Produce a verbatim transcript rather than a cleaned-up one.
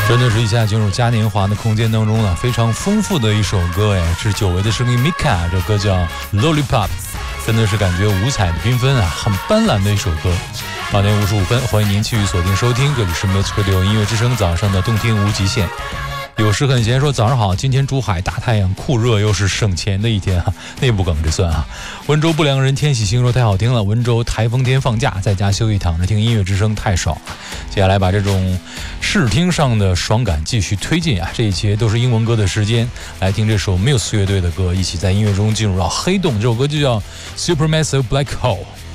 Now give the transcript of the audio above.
真的是一下进入嘉年华的空间当中了，非常丰富的一首歌哎，是久违的声音 Mika， 这歌叫 Lollipop， 真的是感觉五彩的缤纷啊，很斑斓的一首歌。八点五十五分，欢迎您继续锁定收听，这里是 Music Radio 音乐之声早上的动听无极限。有时很闲说早上好，今天珠海大太阳酷热，又是省钱的一天啊，内部梗这算啊。温州不良人天喜星说太好听了，温州台风天放假，在家休息躺着听音乐之声太爽了。接下来把这种视听上的爽感继续推进啊，这一期都是英文歌的时间，来听这首 Muse 乐队的歌，一起在音乐中进入到黑洞。这首歌就叫 Supermassive Black Hole。